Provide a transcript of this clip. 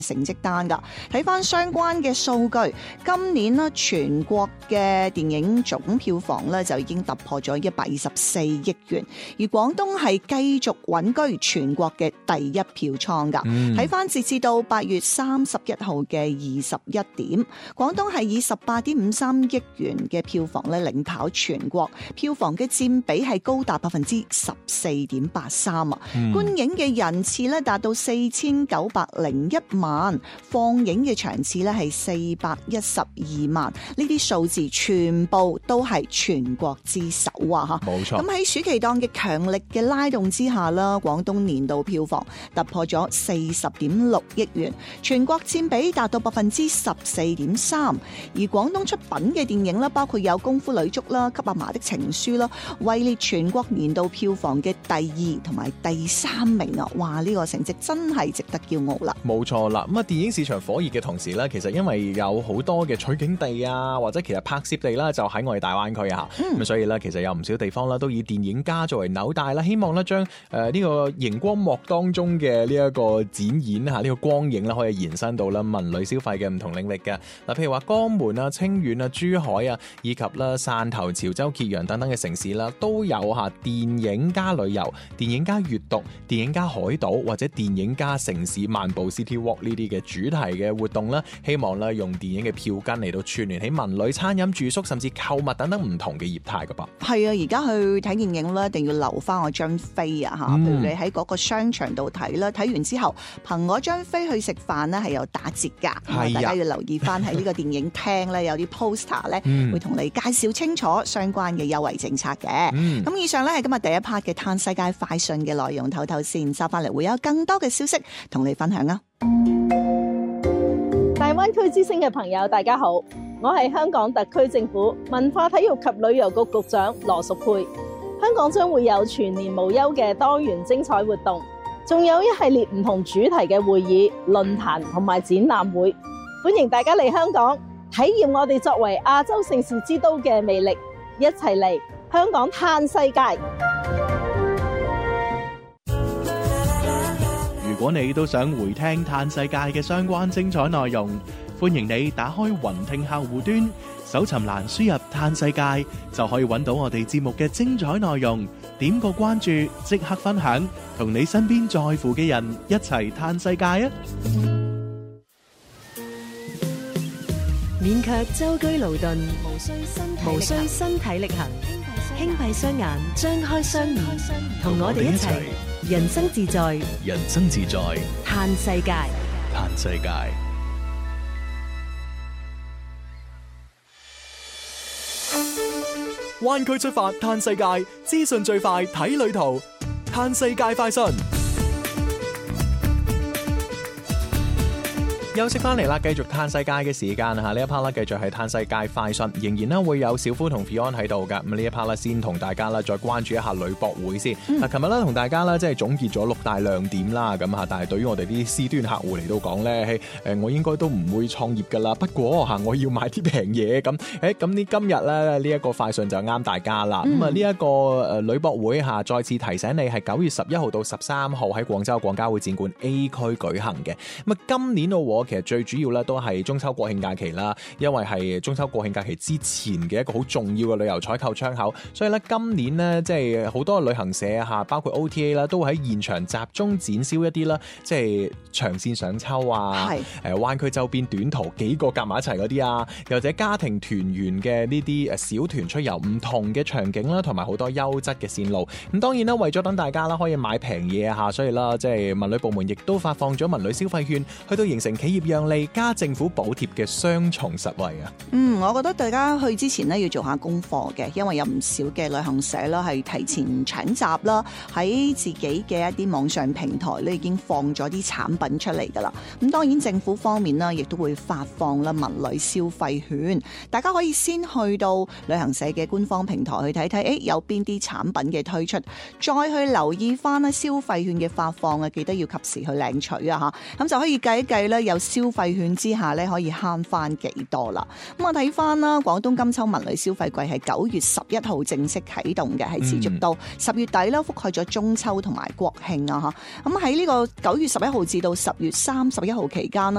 成績單㗎。睇翻相關嘅數據，今年呢全國嘅電影總票房呢就已經突破咗124億元，而廣東係繼續穩居全國嘅第一票倉㗎。睇翻截至到8月31號嘅21點，廣東係以18.53億元嘅票房咧領跑全國，票房嘅佔比係高達14.83%啊！觀影嘅人次咧達到4901萬，放映嘅場次咧係412萬，呢啲數字全部都係全國之首啊！嚇， 冇錯。 咁喺暑期檔嘅強力嘅拉動之下啦，廣東年度票房突破咗40.6億元，全國佔比達到14.3%。而廣東出品嘅電影啦，包括有《功夫女足》啦，《給阿嫲的情書》啦，位列全國年度票房嘅第2同埋第3名啊！哇，呢個成績真係值得驕傲啦！ 冇錯啦，咁啊電影市場火熱嘅同時咧，其實因為有好多嘅取景地啊，或者其實拍攝地啦，就喺我哋大灣區啊，咁所以咧其實有唔少地方啦，都以電影家作為紐帶啦，希望咧將呢個熒光幕當中嘅呢一個展演呢個光影啦，可以延伸到啦文旅消費嘅唔同領域嘅。嗱，譬如話江門啊、清遠啊、珠海啊，以及啦汕頭、潮州、揭陽等等嘅城市啦，都有電影加旅遊、電影加閱讀、電影加海島或者電影加城市漫步 City Walk 呢啲嘅主題嘅活動啦，希望咧用電影嘅票根嚟到串聯起文旅、餐飲、住宿甚至購物等等唔同嘅業態噶噃。係啊，而家去睇電影咧，一定要留翻我張飛啊嚇！譬如你喺嗰個商場度睇啦，睇完之後憑我張飛去食飯咧係有打折㗎。大家要留意翻喺呢個電影廳咧有啲 poster 咧會同你介紹清楚相關嘅優惠政策嘅。咁以上咧係今日第一 part 嘅嘆世界快訊嘅內容，唞唞先，收翻嚟會有更多嘅消息同你分享啊！ 大灣區之星嘅朋友，大家好，我係香港特區政府文化體育及旅遊局局長羅淑佩。香港將會有全年無休嘅多元精彩活動，仲有一系列唔同主題嘅會議、論壇同埋展覽會，歡迎大家嚟香港體驗我哋作為亞洲盛事之都嘅魅力，一齊嚟香港嘆世界。 如果你都想回聽嘆世界嘅相關精彩內容，歡迎你打開雲聽客戶端，搜尋欄輸入嘆世界，就可以揾到我哋節目嘅精彩內容。點個關注，即刻分享，同你身邊在乎嘅人一齊嘆世界啊！ 勉強舟車勞頓，無需身體力行，輕閉雙眼，張開雙耳，同我哋一齊人生自在， 人生自在， 嘆世界， 嘆世界。 灣區出發嘆世界，資訊最快睇旅途，嘆世界快訊。 休息翻嚟啦，繼續嘆世界嘅時間啊！呢一 part 咧繼續係嘆世界快訊，仍然咧會有小夫同 Fion 喺度噶。咁呢一 part 咧先同大家啦再關注一下旅博會先。嗱，琴日咧同大家咧即係總結咗6大亮點啦，咁嚇，但係對於我哋啲 C 端客戶嚟到講咧，我應該都唔會創業噶啦。不過嚇，我要買啲平嘢咁，咁今日咧呢一個快訊就啱大家啦。咁啊呢一個旅博會嚇，再次提醒你係9月11號到13號喺廣州廣交會展館 A 區舉行嘅。咁啊今年其實最主要咧都係中秋國慶假期啦，因為係中秋國慶假期之前嘅一個好重要嘅旅遊採購窗口，所以咧今年呢，即係好多旅行社嚇，包括 OTA 啦，都會喺現場集中展銷一啲啦，即係長線上秋啊，灣區周邊短途幾個夾埋一齊嗰啲啊，又或者家庭團圓嘅呢啲小團出遊，唔同嘅場景啦，同埋好多優質嘅線路。咁當然啦，為咗等大家啦可以買平嘢嚇，所以啦即係文旅部門亦都發放咗文旅消費券，去到形成企業讓利加政府補貼嘅雙重實惠啊！ 我覺得大家去之前呢要做下功課嘅，因為有唔少嘅旅行社啦係提前搶閘啦，喺自己嘅一啲網上平台咧已經放咗啲產品出嚟噶啦。咁當然政府方面呢亦都會發放啦文旅消費券，大家可以先去到旅行社嘅官方平台去睇睇，有邊啲產品嘅推出，再去留意翻消費券嘅發放啊，記得要及時去領取啊嚇，咁就可以計一計咧有消費券之下咧可以慳翻幾多啦。咁我睇翻啦，廣東今秋文旅消費季係9月11號正式啟動嘅，係持續到10月底啦，覆蓋咗中秋同埋國慶啊嚇。咁喺呢個9月11號至到10月31號期間啦，